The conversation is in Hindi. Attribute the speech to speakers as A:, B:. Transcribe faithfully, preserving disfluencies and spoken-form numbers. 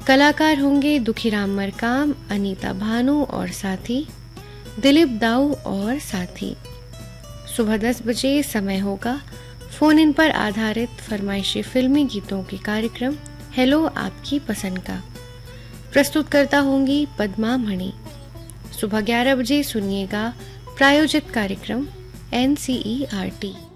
A: कलाकार होंगे दुखीराम मरकाम, अनीता भानु और साथी, दिलीप दाऊ और साथी। सुबह दस बजे समय होगा फोन इन पर आधारित फरमाइशी फिल्मी गीतों के कार्यक्रम हेलो आपकी पसंद का। प्रस्तुतकर्ता होंगी पद्मा मणि। सुबह ग्यारह बजे सुनिएगा प्रायोजित कार्यक्रम N C E R T.